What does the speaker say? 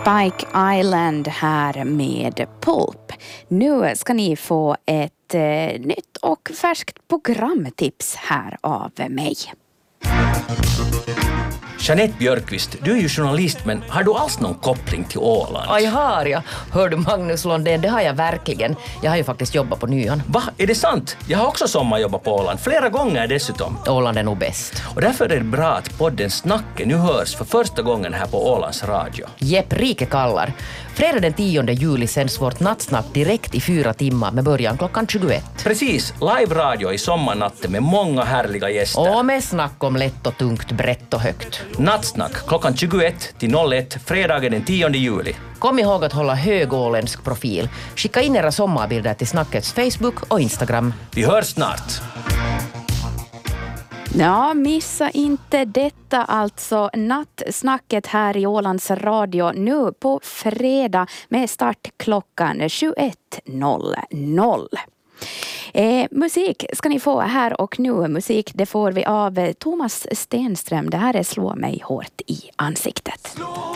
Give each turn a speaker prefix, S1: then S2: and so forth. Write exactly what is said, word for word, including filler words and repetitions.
S1: Spike Island här med Pulp. Nu ska ni få ett eh, nytt och färskt programtips här av mig.
S2: Jeanette Björkqvist, du är ju journalist, men har du alls någon koppling till Åland?
S3: Ja, jag har jag. Hör du Magnus Lundén, det har jag verkligen. Jag har ju faktiskt jobbat på Nyan.
S2: Va? Är det sant? Jag har också sommarjobbat på Åland, flera gånger dessutom.
S3: Åland är nog bäst.
S2: Och därför är det bra att podden Snacke nu hörs för första gången här på Ålands radio.
S3: Jepp, Rike kallar. Fredag den tionde juli sänds vårt nattsnack direkt i fyra timmar med början klockan tjugoett.
S2: Precis, live-radio i sommarnatten med många härliga gäster.
S3: Och med snack om lätt och tungt, brett och högt.
S2: Nattsnack klockan tjugoett till noll ett, fredagen den tionde juli.
S3: Kom ihåg att hålla hög åländsk profil. Skicka in era sommarbilder till Snackets Facebook och Instagram.
S2: Vi hörs snart.
S1: Ja, missa inte detta alltså. Nattsnacket här i Ålands radio nu på fredag med start klockan tjugoett noll noll. Eh, musik ska ni få här och nu. Musik det får vi av Thomas Stenström. Det här är Slå mig hårt i ansiktet.